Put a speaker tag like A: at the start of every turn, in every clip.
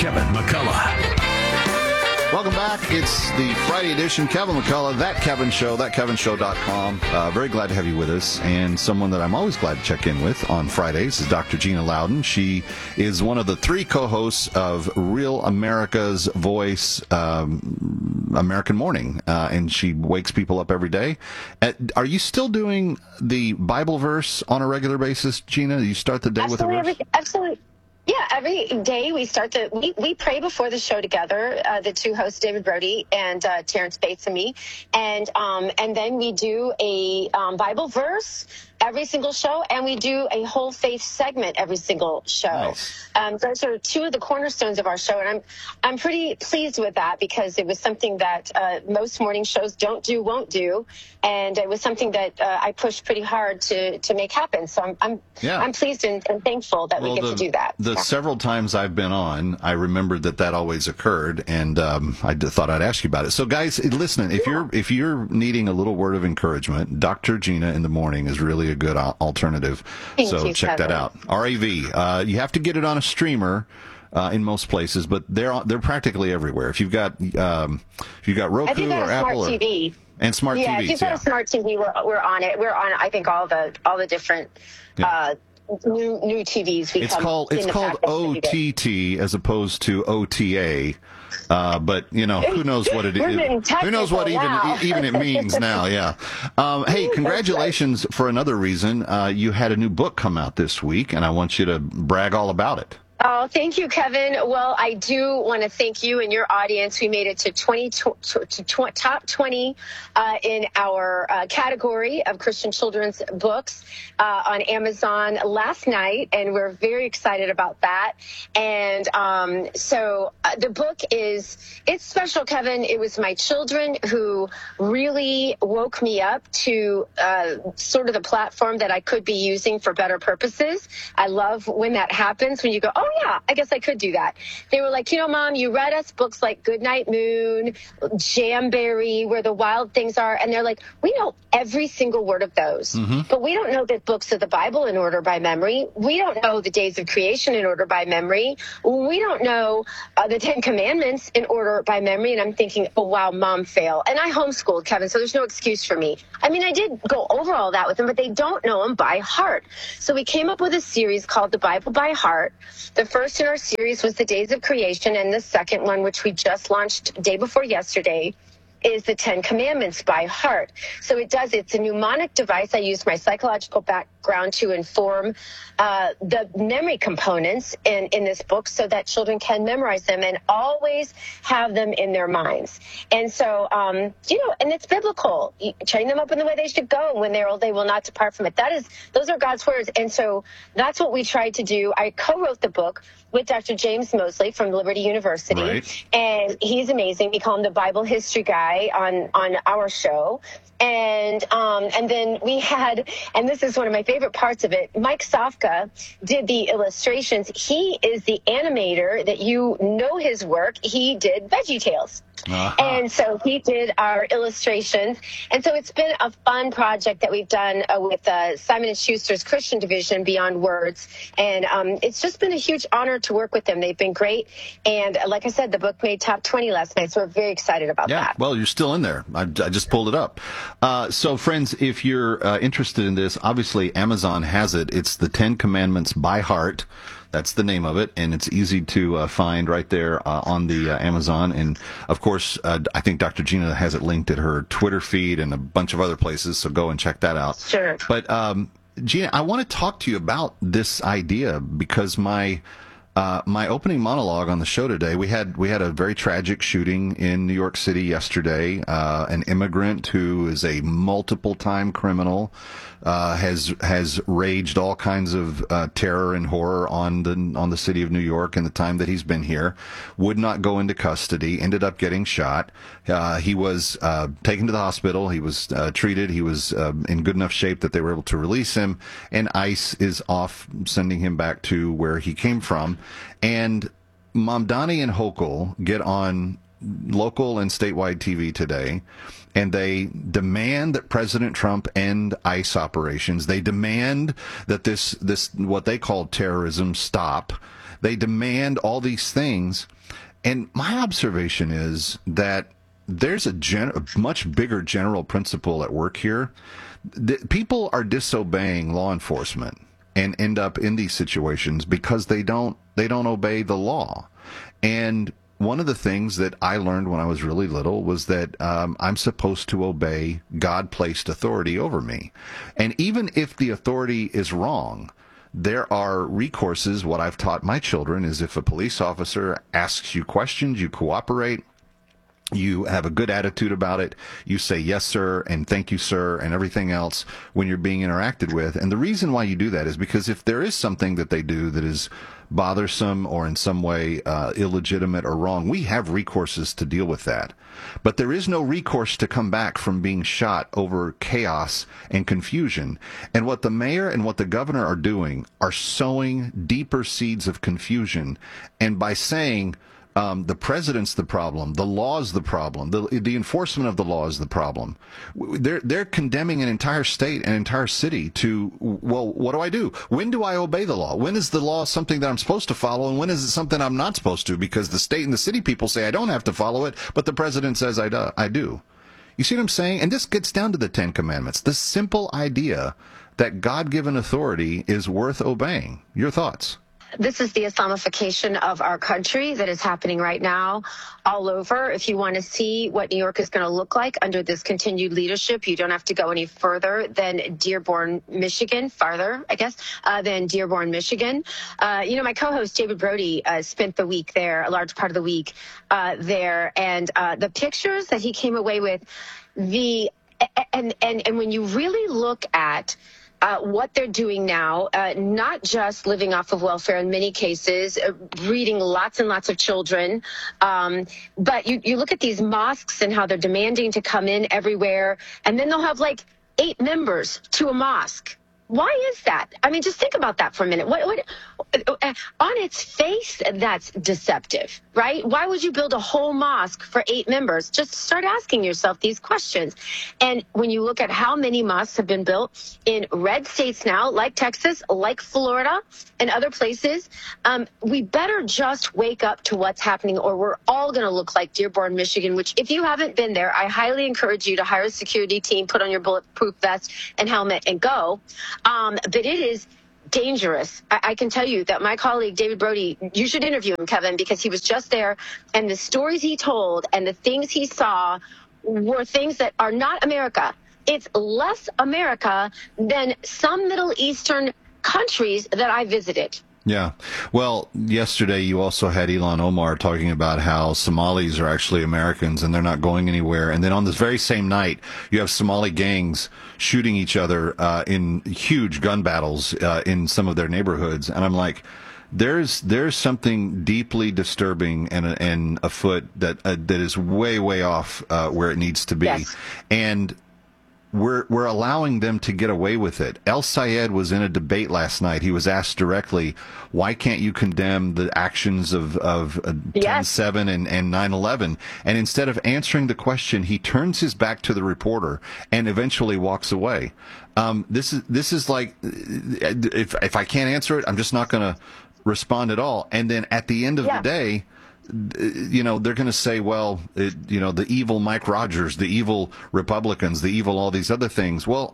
A: Kevin McCullough.
B: Welcome back. It's the Friday edition. Kevin McCullough, That Kevin Show, thatkevinshow.com. Very glad to have you with us. And someone that I'm always glad to check in with on Fridays is Dr. Gina Loudon. She is one of the three co-hosts of Real America's Voice, American Morning. And she wakes people up every day. Are you still doing the Bible verse on a regular basis, Gina? You start the day with a verse?
C: Absolutely. Yeah, every day we start we pray before the show together, the two hosts, David Brody and Terrence Bates and me, and then we do a Bible verse every single show, and we do a whole faith segment every single show.
B: Nice.
C: Those are two of the cornerstones of our show, and I'm pretty pleased with that because it was something that most morning shows won't do, and it was something that I pushed pretty hard to make happen. So I'm pleased and thankful that we get to do that.
B: The several times I've been on, I remembered that always occurred, and I thought I'd ask you about it. So, guys, listen, if you're needing a little word of encouragement, Dr. Gina in the morning is really a good alternative.
C: Thank
B: so
C: you,
B: check
C: Kevin.
B: that out. RAV. You have to get it on a streamer in most places, but they're practically everywhere. If you've got Roku or Apple
C: TV.
B: And smart TVs.
C: Yeah, if you've got a smart TV, we're on it. We're on, I think, all the different new TVs.
B: It's called OTT as opposed to OTA. But who knows what it is? Who knows what even it means now? Yeah. Hey, congratulations for another reason. You had a new book come out this week, and I want you to brag all about it.
C: Oh, thank you, Kevin. Well, I do want to thank you and your audience. We made it to top 20 in our category of Christian children's books on Amazon last night, and we're very excited about that. And so the book it's special, Kevin. It was my children who really woke me up to sort of the platform that I could be using for better purposes. I love when that happens, when you go, oh, yeah, I guess I could do that. They were like, Mom, you read us books like Goodnight Moon, Jamberry, Where the Wild Things Are. And they're like, we know every single word of those. Mm-hmm. But we don't know the books of the Bible in order by memory. We don't know the days of creation in order by memory. We don't know the 10 Commandments in order by memory. And I'm thinking, oh, wow, Mom, fail. And I homeschooled, Kevin, so there's no excuse for me. I mean, I did go over all that with them, but they don't know them by heart. So we came up with a series called The Bible by Heart. The first in our series was the days of creation, and the second one, which we just launched day before yesterday, is the 10 Commandments by heart. So it's a mnemonic device. I used my psychological background to inform the memory components in this book so that children can memorize them and always have them in their minds. And so, and it's biblical. You train them up in the way they should go. When they're old, they will not depart from it. Those are God's words. And so that's what we tried to do. I co-wrote the book with Dr. James Mosley from Liberty University.
B: Right.
C: And he's amazing. We call him the Bible history guy on our show. And then we had, and this is one of my favorite parts of it, Mike Sofka did the illustrations. He is the animator that his work. He did VeggieTales. Uh-huh. And so he did our illustrations. And so it's been a fun project that we've done with Simon & Schuster's Christian division, Beyond Words. And it's just been a huge honor to work with them. They've been great. And like I said, the book made top 20 last night, so we're very excited about that.
B: Yeah, well, you're still in there. I just pulled it up. So, friends, if you're interested in this, obviously Amazon has it. It's the 10 Commandments by heart. That's the name of it, and it's easy to find right there on the Amazon. And, of course, I think Dr. Gina has it linked at her Twitter feed and a bunch of other places, so go and check that out.
C: Sure.
B: But, Gina, I want to talk to you about this idea because my opening monologue on the show today, we had a very tragic shooting in New York City yesterday. An immigrant who is a multiple-time criminal has raged all kinds of terror and horror on the city of New York in the time that he's been here. Would not go into custody. Ended up getting shot. He was taken to the hospital. He was treated. He was in good enough shape that they were able to release him. And ICE is off sending him back to where he came from. And Mamdani and Hochul get on local and statewide TV today, and they demand that President Trump end ICE operations. They demand that this what they call terrorism stop. They demand all these things. And my observation is that there's a much bigger general principle at work here. People are disobeying law enforcement and end up in these situations because they don't obey the law. And one of the things that I learned when I was really little was that I'm supposed to obey God-placed authority over me. And even if the authority is wrong, there are recourses. What I've taught my children is if a police officer asks you questions, you cooperate. You have a good attitude about it. You say, yes, sir, and thank you, sir, and everything else when you're being interacted with. And the reason why you do that is because if there is something that they do that is bothersome or in some way illegitimate or wrong, we have recourses to deal with that. But there is no recourse to come back from being shot over chaos and confusion. And what the mayor and what the governor are doing are sowing deeper seeds of confusion. And by saying, the president's the problem, the law's the problem, the enforcement of the law is the problem, they're condemning an entire state, an entire city to, well, what do I do? When do I obey the law? When is the law something that I'm supposed to follow, and when is it something I'm not supposed to? Because the state and the city people say I don't have to follow it, but the president says I do. You see what I'm saying? And this gets down to the Ten Commandments, the simple idea that God-given authority is worth obeying. Your thoughts?
C: This is the Islamification of our country that is happening right now all over. If you want to see what New York is going to look like under this continued leadership, you don't have to go any further than Dearborn, Michigan, farther, I guess, than Dearborn, Michigan. My co-host David Brody spent the week there, a large part of the week there, and the pictures that he came away with, and when you really look at what they're doing now, not just living off of welfare in many cases, breeding lots and lots of children, but you look at these mosques and how they're demanding to come in everywhere, and then they'll have like 8 members to a mosque. Why is that? I mean, just think about that for a minute. What on its face, that's deceptive, right? Why would you build a whole mosque for 8 members? Just start asking yourself these questions. And when you look at how many mosques have been built in red states now, like Texas, like Florida, and other places, we better just wake up to what's happening, or we're all going to look like Dearborn, Michigan, which if you haven't been there, I highly encourage you to hire a security team, put on your bulletproof vest and helmet and go. But it is dangerous. I can tell you that my colleague, David Brody, you should interview him, Kevin, because he was just there, and the stories he told and the things he saw were things that are not America. It's less America than some Middle Eastern countries that I visited.
B: Yeah. Well, yesterday you also had Ilhan Omar talking about how Somalis are actually Americans and they're not going anywhere. And then on this very same night, you have Somali gangs shooting each other in huge gun battles in some of their neighborhoods. And I'm like, there's something deeply disturbing and afoot that is way off where it needs to be.
C: Yes.
B: And we're allowing them to get away with it. El Sayed was in a debate last night. He was asked directly, why can't you condemn the actions of 10/7 and 9/11? And instead of answering the question, he turns his back to the reporter and eventually walks away. This is like, if I can't answer it, I'm just not going to respond at all. And then at the end of the day, they're going to say, well, the evil Mike Rogers, the evil Republicans, the evil all these other things. Well,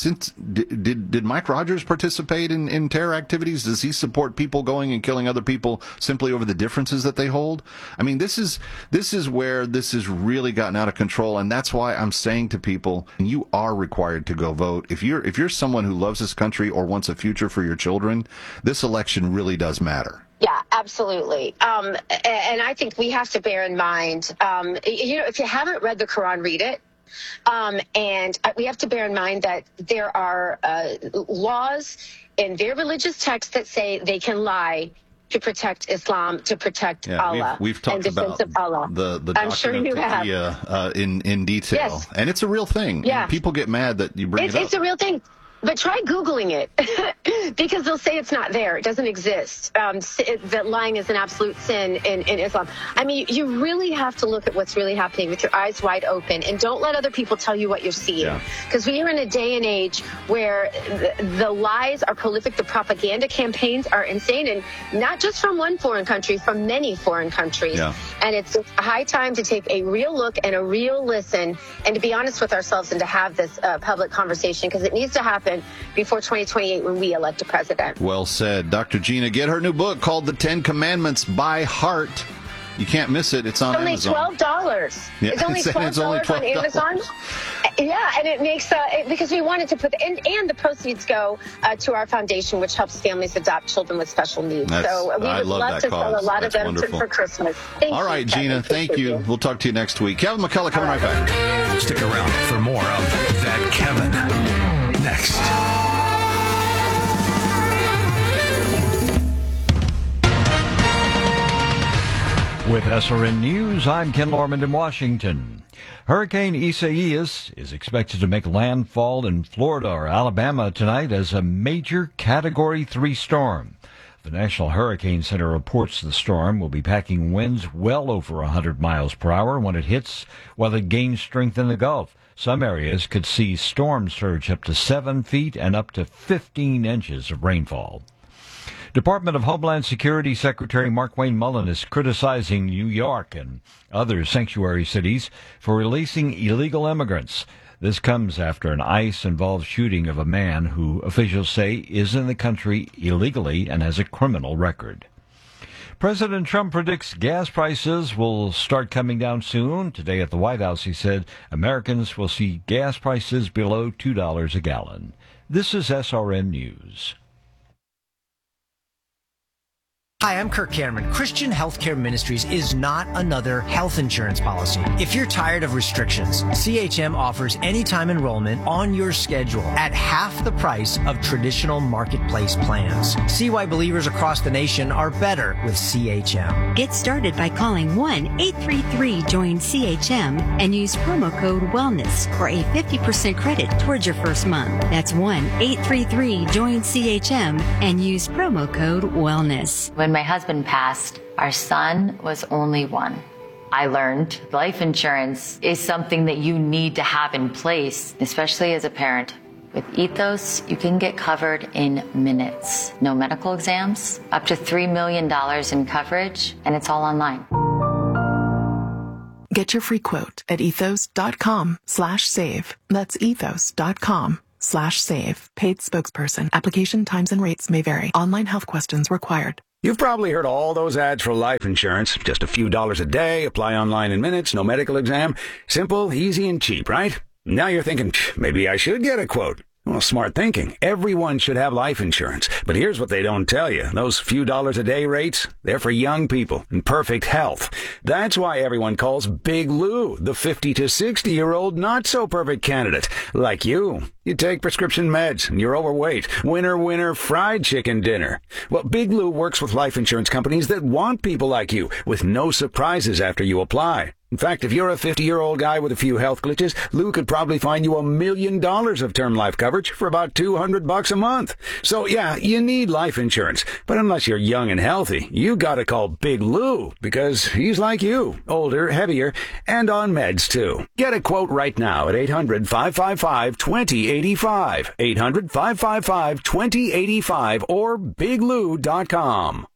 B: did Mike Rogers participate in terror activities? Does he support people going and killing other people simply over the differences that they hold? I mean, this is where this has really gotten out of control, and that's why I'm saying to people, you are required to go vote. If you're someone who loves this country or wants a future for your children, this election really does matter.
C: Yeah, absolutely. And I think we have to bear in mind, if you haven't read the Quran, read it. And we have to bear in mind that there are laws in their religious texts that say they can lie to protect Islam, to protect Allah.
B: We've talked about the
C: I'm sure you have.
B: in detail.
C: Yes.
B: And it's a real thing.
C: Yeah.
B: People get mad that you bring it up.
C: It's a real thing. But try Googling it because they'll say it's not there. It doesn't exist. That lying is an absolute sin in Islam. I mean, you really have to look at what's really happening with your eyes wide open, and don't let other people tell you what you're seeing. Because we are in a day and age where the lies are prolific, the propaganda campaigns are insane, and not just from one foreign country, from many foreign countries. And it's a high time to take a real look and a real listen, and to be honest with ourselves and to have this public conversation, because it needs to happen before 2028 when we elect a president.
B: Well said. Dr. Gina, get her new book called The 10 Commandments by Heart. You can't miss it. It's on Amazon.
C: Only $12.
B: Yeah,
C: it's only $12 on Amazon. Yeah, and it makes because we wanted to put and the proceeds go to our foundation, which helps families adopt children with special needs. So we would love to sell a lot of them for Christmas.
B: All right, Gina, thank you. We'll talk to you next week. Kevin McCullough coming right back.
A: Stick around for more of That Kevin next.
D: With SRN News, I'm Ken Lorman in Washington. Hurricane Isaias is expected to make landfall in Florida or Alabama tonight as a major Category 3 storm. The National Hurricane Center reports the storm will be packing winds well over 100 miles per hour when it hits, while it gains strength in the Gulf. Some areas could see storm surge up to 7 feet and up to 15 inches of rainfall. Department of Homeland Security Secretary Markwayne Mullin is criticizing New York and other sanctuary cities for releasing illegal immigrants. This comes after an ICE-involved shooting of a man who officials say is in the country illegally and has a criminal record. President Trump predicts gas prices will start coming down soon. Today at the White House, he said Americans will see gas prices below $2 a gallon. This is SRN News.
E: Hi, I'm Kirk Cameron. Christian Healthcare Ministries is not another health insurance policy. If you're tired of restrictions, CHM offers anytime enrollment on your schedule at half the price of traditional marketplace plans. See why believers across the nation are better with CHM.
F: Get started by calling 1-833-JOIN-CHM and use promo code WELLNESS for a 50% credit towards your first month. That's 1-833-JOIN-CHM and use promo code WELLNESS.
G: When my husband passed, our son was only one. I learned life insurance is something that you need to have in place, especially as a parent. With Ethos, you can get covered in minutes. No medical exams, up to $3 million in coverage, and it's all online.
H: Get your free quote at ethos.com/save. That's ethos.com/save. Paid spokesperson. Application times and rates may vary. Online health questions required.
I: You've probably heard all those ads for life insurance. Just a few dollars a day, apply online in minutes, no medical exam. Simple, easy, and cheap, right? Now you're thinking, maybe I should get a quote. Well, smart thinking. Everyone should have life insurance. But here's what they don't tell you. Those few dollars a day rates, they're for young people in perfect health. That's why everyone calls Big Lou the 50 to 60-year-old not-so-perfect candidate, like you. You take prescription meds, and you're overweight. Winner, fried chicken dinner. Well, Big Lou works with life insurance companies that want people like you, with no surprises after you apply. In fact, if you're a 50-year-old guy with a few health glitches, Lou could probably find you $1 million of term life coverage for about $200 a month. So yeah, you need life insurance. But unless you're young and healthy, you gotta call Big Lou, because he's like you, older, heavier, and on meds too. Get a quote right now at 800-555-2085. 800-555-2085 or biglou.com.